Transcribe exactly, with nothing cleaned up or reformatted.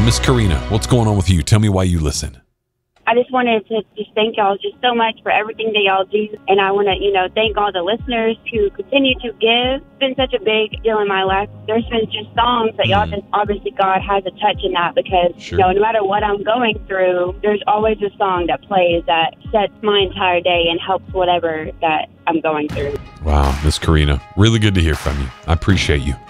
Miss Karina, what's going on with you? Tell me why you listen. I just wanted to just thank y'all just so much for everything that y'all do. And I want to, you know, thank all the listeners who continue to give. It's been such a big deal in my life. There's been just songs that y'all just, obviously God has a touch in that because, sure. you know, no matter what I'm going through, there's always a song that plays that sets my entire day and helps whatever that I'm going through. Wow, Miss Karina, really good to hear from you. I appreciate you.